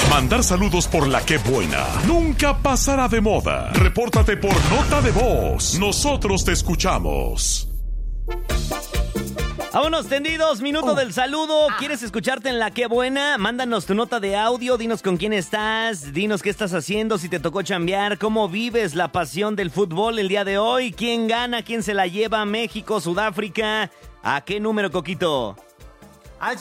Mandar saludos por la que buena nunca pasará de moda. Repórtate por nota de voz. Nosotros te escuchamos. Vámonos tendidos, minuto del saludo. ¿Quieres escucharte en La Qué Buena? Mándanos tu nota de audio, dinos con quién estás, dinos qué estás haciendo, si te tocó chambear, cómo vives la pasión del fútbol el día de hoy, quién gana, quién se la lleva, México, Sudáfrica. ¿A qué número, Coquito? Al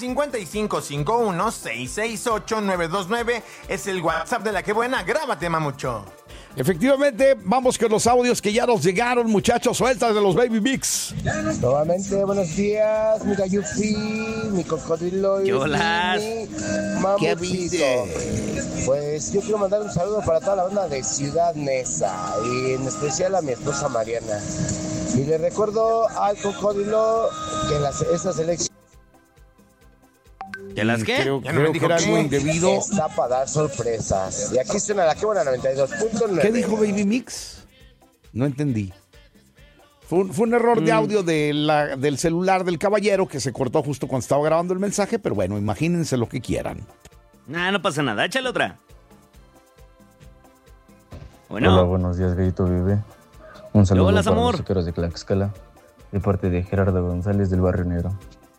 5551-668-929 es el WhatsApp de La Qué Buena. Grábate, mamucho. Efectivamente, vamos con los audios que ya nos llegaron, muchachos. Sueltas de los Baby Mix. Nuevamente, buenos días, mi Gayufi, mi cocodrilo y mi mamuchito. Pues yo quiero mandar un saludo para toda la banda de Ciudad Neza y en especial a mi esposa Mariana. Y le recuerdo al cocodrilo que esa selección... ¿De las qué? Creo que era algo indebido. Está para dar sorpresas. Y aquí suena La Qué Buena 92.9. ¿Qué dijo Baby Mix? No entendí. Fue un error de audio del celular del caballero que se cortó justo cuando estaba grabando el mensaje, pero bueno, imagínense lo que quieran. Nah, no pasa nada, échale otra. Bueno. Hola, buenos días, Gallito Vive. Un saludo Hola, para amor. los soqueros de Tlaxcala, de parte de Gerardo González del Barrio Negro.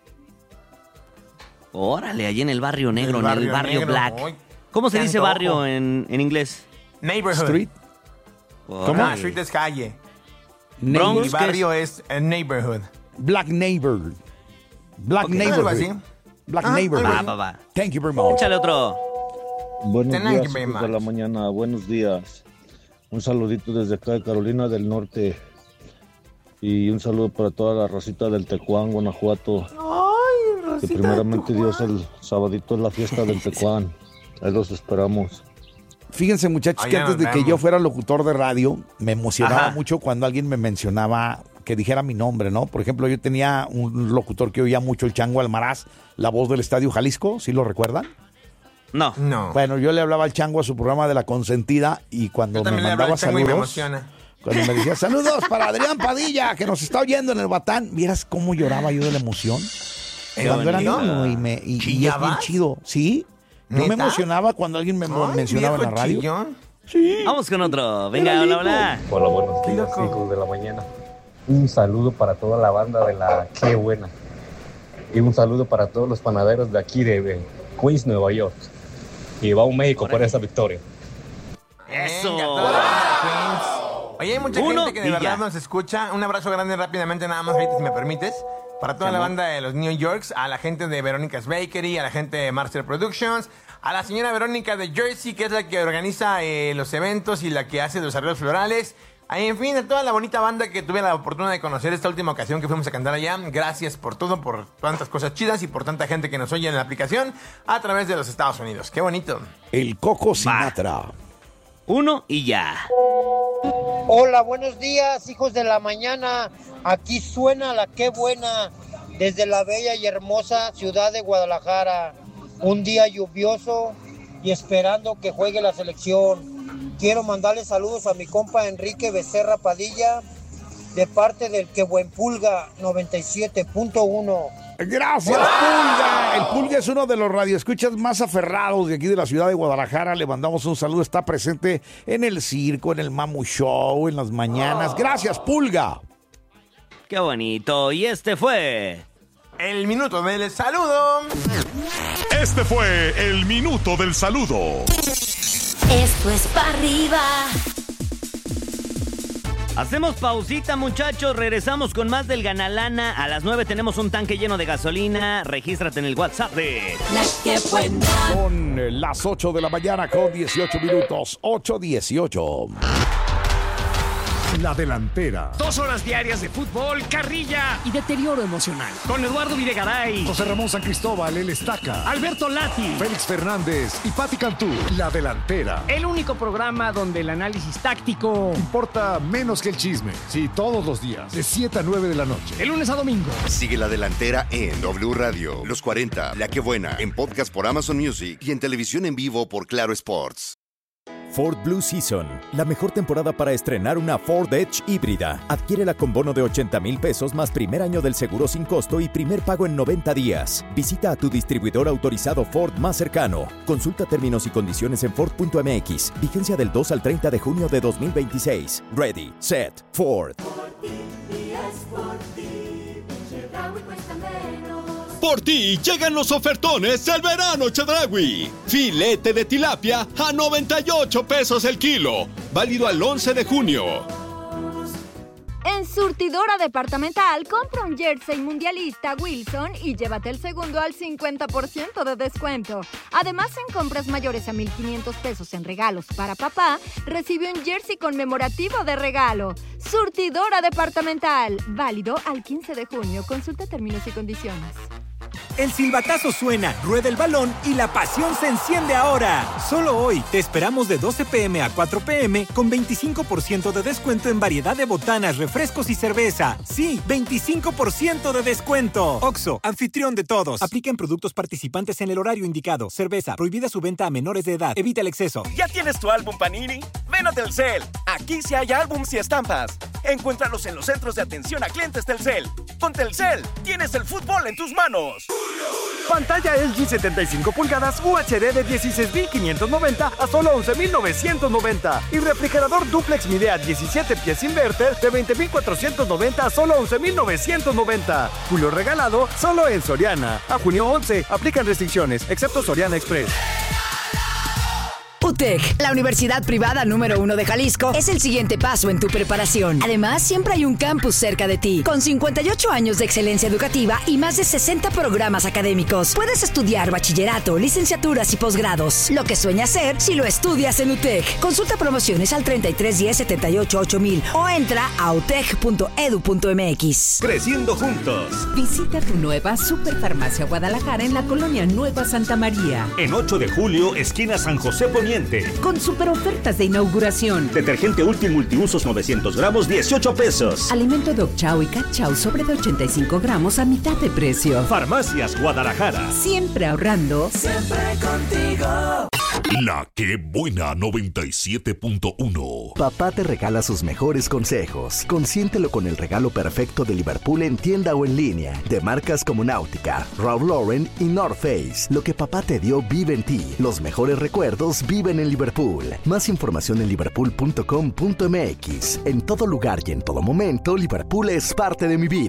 Órale, allí en el Barrio Negro, en el Barrio Negro. Black. Uy, ¿Cómo se qué dice antojo. barrio en inglés? Neighborhood. Street. Órale. Ah, street es calle. Bronx, Y barrio es neighborhood. Black Neighbor. Black Ok, Neighborhood. algo así. Black Ajá, Neighbor. algo Va. Thank you very much. Échale otro. Buenos Thank you días, very hijos de much. la mañana. Buenos días. Un saludito desde acá de Carolina del Norte. Y un saludo para toda la racita del Tecuán, Guanajuato. Que primeramente Dios, el sabadito es la fiesta del Tecuán. Ahí los esperamos. Fíjense, muchachos, Ahí que nos antes de que vemos. yo fuera locutor de radio, me emocionaba Ajá. mucho cuando alguien me mencionaba que dijera mi nombre, ¿no? Por ejemplo, yo tenía un locutor que oía mucho, el Chango Almaraz, la voz del Estadio Jalisco, ¿sí lo recuerdan? No. No. Bueno, yo le hablaba al Chango a su programa de La Consentida y cuando Yo me también le hablo al mandaba Chango y me saludos, emociona. cuando me decía saludos para Adrián Padilla, que nos está oyendo en el Batán, vieras cómo lloraba yo de la emoción. Qué Cuando era bonito. niño y es bien ¿Chillabas? chido, ¿sí? No me ¿Neta? emocionaba cuando alguien me Ay, mencionaba en la viejo radio. chillón. Sí. Vamos con otro. Venga, hola. Hola, buenos Qué días, loco. hijos de la mañana. Un saludo para toda la banda de La Qué Buena. Y un saludo para todos los panaderos de aquí de Queens, Nueva York. Y va un México por esa victoria. Eso. Venga, toda la banda, Queens. Oye, hay mucha Uno gente que de y verdad ya. nos escucha. Un abrazo grande rápidamente, nada más, ahorita, si me permites. Para toda la banda de los New Yorks, a la gente de Verónica's Bakery, a la gente de Master Productions, a la señora Verónica de Jersey, que es la que organiza los eventos y la que hace los arreglos florales. En fin, a toda la bonita banda que tuve la oportunidad de conocer esta última ocasión que fuimos a cantar allá. Gracias por todo, por tantas cosas chidas y por tanta gente que nos oye en la aplicación a través de los Estados Unidos. ¡Qué bonito! El Coco Sinatra. Uno y ya. Hola, buenos días, hijos de la mañana. Aquí suena La Qué Buena desde la bella y hermosa ciudad de Guadalajara. Un día lluvioso y esperando que juegue la selección. Quiero mandarle saludos a mi compa Enrique Becerra Padilla de parte del Que Buen Pulga 97.1. Gracias, Pulga. El Pulga es uno de los radioescuchas más aferrados de aquí de la ciudad de Guadalajara. Le mandamos un saludo. Está presente en el circo, en el Mamu Show, en las mañanas. Gracias, Pulga. Qué bonito. Y este fue... El minuto del saludo. Este fue el minuto del saludo. Esto es para arriba. Hacemos pausita, muchachos. Regresamos con más del Ganalana. A las 9 tenemos un tanque lleno de gasolina. Regístrate en el WhatsApp de... La Qué Buena. Son las 8 de la mañana con 18 minutos. 8:18. La delantera. 2 horas diarias de fútbol, carrilla y deterioro emocional. Con Eduardo Videgaray, José Ramón San Cristóbal, el Estaca. Alberto Lati. Félix Fernández y Pati Cantú. La delantera. El único programa donde el análisis táctico... Importa menos que el chisme. Sí, todos los días. De 7 a 9 de la noche. De lunes a domingo. Sigue La Delantera en W Radio, Los 40, La Que Buena, en podcast por Amazon Music y en televisión en vivo por Claro Sports. Ford Blue Season, la mejor temporada para estrenar una Ford Edge híbrida. Adquiérela con bono de 80,000 pesos más primer año del seguro sin costo y primer pago en 90 días. Visita a tu distribuidor autorizado Ford más cercano. Consulta términos y condiciones en Ford.mx. Vigencia del 2 al 30 de junio de 2026. Ready, set, Ford. Por ti llegan los ofertones del verano Chedraui. Filete de tilapia a 98 pesos el kilo. Válido al 11 de junio. En Surtidora Departamental, compra un jersey mundialista Wilson y llévate el segundo al 50% de descuento. Además, en compras mayores a 1,500 pesos en regalos para papá, recibe un jersey conmemorativo de regalo. Surtidora Departamental, válido al 15 de junio. Consulta términos y condiciones. El silbatazo suena, rueda el balón y la pasión se enciende ahora. Solo hoy te esperamos de 12 p.m. a 4 p.m. con 25% de descuento en variedad de botanas, refrescos y cerveza. Sí, 25% de descuento. Oxxo, anfitrión de todos. Aplica en productos participantes en el horario indicado. Cerveza, prohibida su venta a menores de edad. Evita el exceso. ¿Ya tienes tu álbum Panini? Ven a Telcel. Aquí sí hay álbums y estampas. Encuéntralos en los centros de atención a clientes Telcel. Con Telcel, tienes el fútbol en tus manos. Pantalla LG 75 pulgadas UHD de 16.590 a solo 11.990. Y refrigerador duplex Midea 17 pies inverter de 20.490 a solo 11.990. Julio regalado solo en Soriana. A junio 11. Aplican restricciones, excepto Soriana Express. UTEC, la universidad privada número 1 de Jalisco, es el siguiente paso en tu preparación. Además, siempre hay un campus cerca de ti, con 58 años de excelencia educativa y más de 60 programas académicos. Puedes estudiar bachillerato, licenciaturas y posgrados. Lo que sueñas ser si lo estudias en UTEC. Consulta promociones al 3310-788000 o entra a utec.edu.mx. Creciendo juntos. Visita tu nueva Superfarmacia Guadalajara en la colonia Nueva Santa María. En 8 de julio, esquina San José Poniente. Con super ofertas de inauguración. Detergente Útil multiusos 900 gramos, 18 pesos. Alimento Dog Chow y Cat Chow sobre de 85 gramos a mitad de precio. Farmacias Guadalajara. Siempre ahorrando. Siempre contigo. La que buena 97.1. Papá te regala sus mejores consejos. Consiéntelo con el regalo perfecto de Liverpool en tienda o en línea. De marcas como Náutica, Ralph Lauren y North Face. Lo que papá te dio vive en ti. Los mejores recuerdos viven en Liverpool. Más información en liverpool.com.mx. En todo lugar y en todo momento, Liverpool es parte de mi vida.